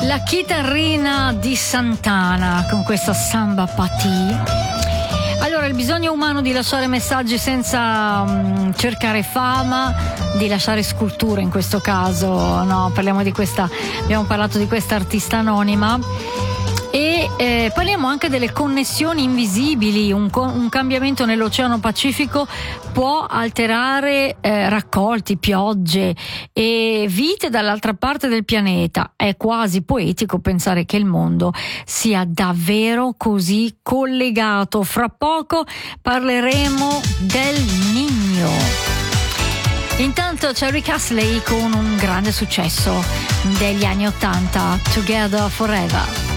La chitarrina di Santana con questa Samba Pati. Allora, il bisogno umano di lasciare messaggi senza cercare fama, di lasciare sculture in questo caso, no? Abbiamo parlato di questa artista anonima. E parliamo anche delle connessioni invisibili. Un cambiamento nell'Oceano Pacifico può alterare raccolti, piogge e vite dall'altra parte del pianeta. È quasi poetico pensare che il mondo sia davvero così collegato. Fra poco parleremo del Niño. Intanto c'è Rick Astley con un grande successo degli anni '80, Together Forever.